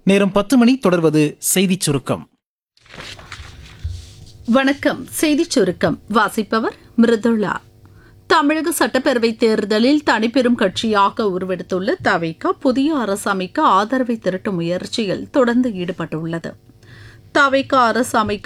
நேரம் 10 மணி. தொடர்வது செய்திச் சுருக்கம். வணக்கம். செய்திச் சுருக்கம் வாசிப்பவர் மிருதுளா. தமிழக சட்டப்பேரவைத் தேர்தலில் தனிப்பெரும் கட்சியாக உருவெடுத்துள்ள தவிக புதிய அரசு அமைக்க ஆதரவை திரட்டும் முயற்சியில் தொடர்ந்து ஈடுபட்டுள்ளது. தவிக அரசு அமைக்க